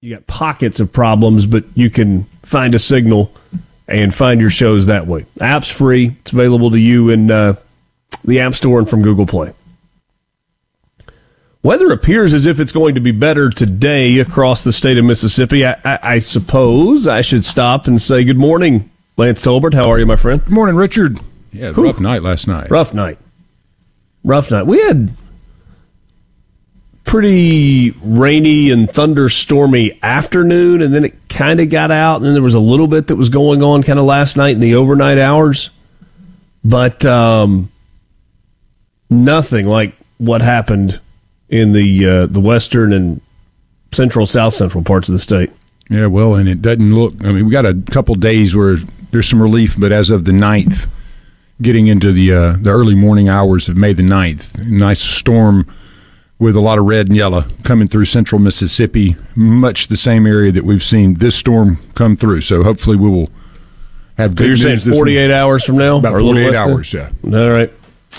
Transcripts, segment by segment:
you got pockets of problems, but you can find a signal and find your shows that way. App's free. It's available to you in the App Store and from Google Play. Weather appears as if it's going to be better today across the state of Mississippi. I suppose I should stop and say good morning, Lance Tolbert. How are you, my friend? Good morning, Richard. Yeah, rough night last night. Rough night. We had pretty rainy and thunderstormy afternoon, and then it kind of got out, and then there was a little bit that was going on kind of last night in the overnight hours. But nothing like what happened in the western and central, south central parts of the state. Yeah, well, and it doesn't look, I mean, we got a couple days where there's some relief, but as of the 9th, getting into the early morning hours of May the 9th, nice storm with a lot of red and yellow coming through central Mississippi, much the same area that we've seen this storm come through. So hopefully we will have good news. You're saying 48 hours from now? About 48 hours, yeah. All right.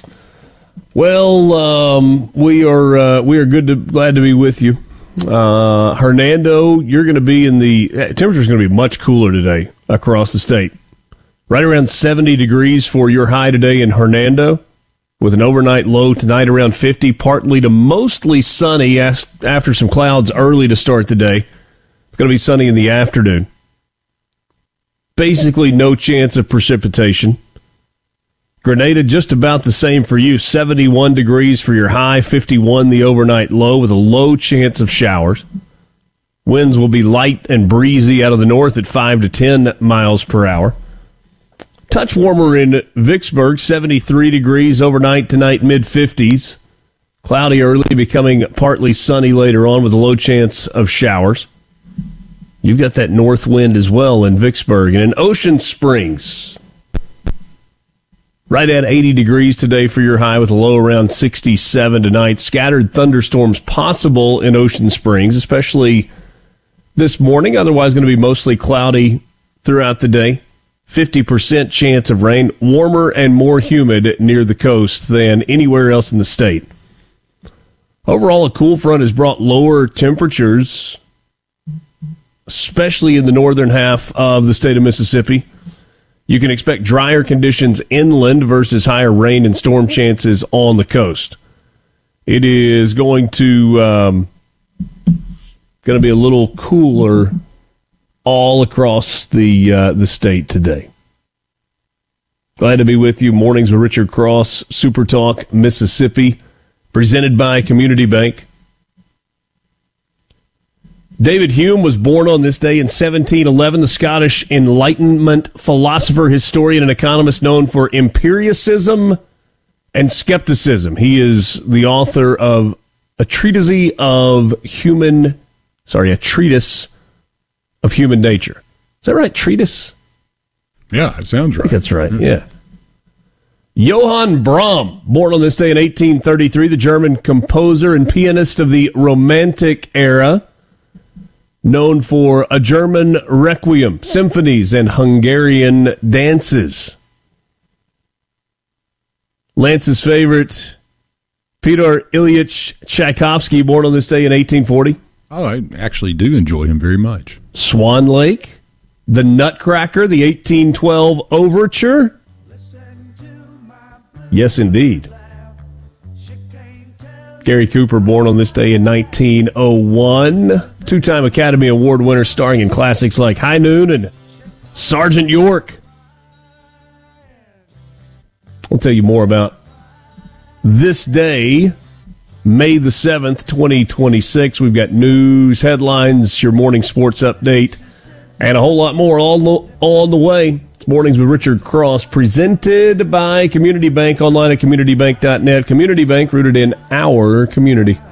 Well, we are glad to be with you. Hernando, you're going to be in the temperature's going to be much cooler today across the state. Right around 70 degrees for your high today in Hernando, with an overnight low tonight around 50, partly to mostly sunny after some clouds early to start the day. It's going to be sunny in the afternoon. Basically no chance of precipitation. Grenada, just about the same for you. 71 degrees for your high, 51 the overnight low, with a low chance of showers. Winds will be light and breezy out of the north at 5 to 10 miles per hour. Touch warmer in Vicksburg, 73 degrees overnight tonight, mid-50s. Cloudy early, becoming partly sunny later on with a low chance of showers. You've got that north wind as well in Vicksburg. And in Ocean Springs, right at 80 degrees today for your high with a low around 67 tonight. Scattered thunderstorms possible in Ocean Springs, especially this morning. Otherwise going to be mostly cloudy throughout the day. 50% chance of rain. Warmer and more humid near the coast than anywhere else in the state. Overall, a cool front has brought lower temperatures, especially in the northern half of the state of Mississippi. You can expect drier conditions inland versus higher rain and storm chances on the coast. It is going to be a little cooler all across the state today. Glad to be with you. Mornings with Richard Cross, Super Talk Mississippi, presented by Community Bank. David Hume was born on this day in 1711, the Scottish Enlightenment philosopher, historian, and economist known for empiricism and skepticism. He is the author of a treatise of human nature. Is that right? Treatise? Yeah, it sounds right. I think that's right, yeah. Johann Brahms, born on this day in 1833, the German composer and pianist of the Romantic era, known for a German requiem, symphonies, and Hungarian dances. Lance's favorite, Fyodor Ilyich Tchaikovsky, born on this day in 1840. Oh, I actually do enjoy him very much. Swan Lake, The Nutcracker, the 1812 Overture. Yes, indeed. Gary Cooper, born on this day in 1901. Two-time Academy Award winner, starring in classics like High Noon and Sergeant York. I'll tell you more about this day, May the 7th, 2026. We've got news, headlines, your morning sports update, and a whole lot more all on the way. It's Mornings with Richard Cross, presented by Community Bank, online at communitybank.net. Community Bank, rooted in our community.